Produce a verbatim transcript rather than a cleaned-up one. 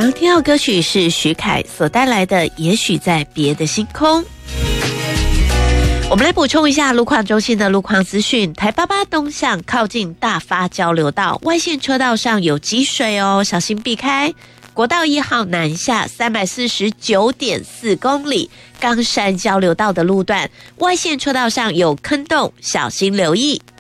刚刚听到歌曲是徐凯所带来的《也许在别的星空》。我们来补充一下路况中心的路况资讯。台八八东向靠近大发交流道外线车道上有积水哦，小心避开。国道一号南下三百四十九点四公里，冈山交流道的路段外线车道上有坑洞，小心留意。